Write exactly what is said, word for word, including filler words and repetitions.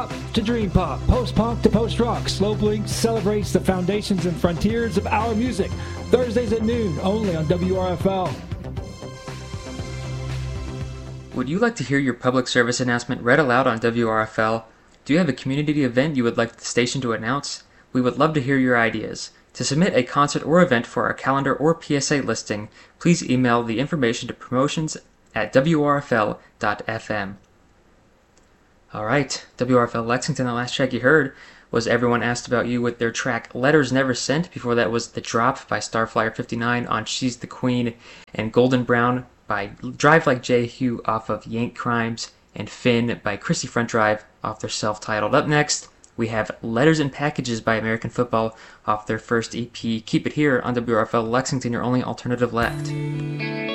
To dream pop, post-punk to post-rock, Slowblink celebrates the foundations and frontiers of our music. Thursdays at noon, only on W R F L. Would you like to hear your public service announcement read aloud on W R F L? Do you have a community event you would like the station to announce? We would love to hear your ideas. To submit a concert or event for our calendar or P S A listing, please email the information to promotions at W R F L dot F M. Alright, W R F L Lexington, the last track you heard was Everyone Asked About You with their track Letters Never Sent. Before that was The Drop by Starflyer fifty-nine on She's the Queen, and Golden Brown by Drive Like Jehu off of Yank Crimes, and Finn by Chrissy Front Drive off their self-titled. Up next, we have Letters and Packages by American Football off their first E P. Keep it here on W R F L Lexington, your only alternative left.